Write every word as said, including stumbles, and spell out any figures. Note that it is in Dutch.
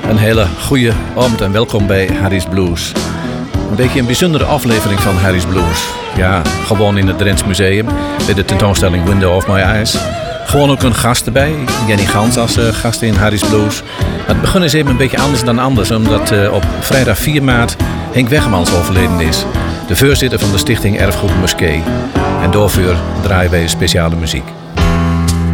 Een hele goede avond en welkom bij Harry's Blues. Een beetje een bijzondere aflevering van Harry's Blues. Ja, gewoon in het Drents Museum bij de tentoonstelling Window of My Eyes. Gewoon ook een gast erbij, Jenny Gans als uh, gast in Harry's Blues. Het begin is even een beetje anders dan anders, omdat uh, op vrijdag vier maart Henk Wegemans overleden is. De voorzitter van de stichting Erfgoed Muskee. En daarvoor draaien wij speciale muziek.